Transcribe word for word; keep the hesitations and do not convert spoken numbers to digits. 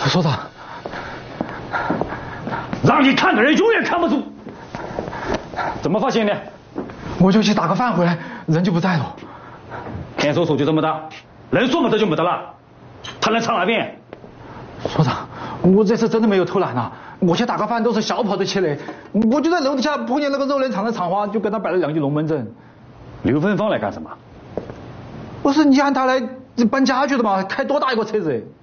所长， 让你看的人永远看不住。怎么发现的？ 我就去打个饭回来，人就不在了。 看守所就这么大，人说没得就没得了，他能藏哪边？ 所长，我这次真的没有偷懒啊！我去打个饭都是小跑着起来，我就在楼底下碰见那个肉联厂的厂花，就跟他摆了两句龙门阵。 刘芬芳来干什么？ 不是你喊他来搬家具的吗？开多大一个车子？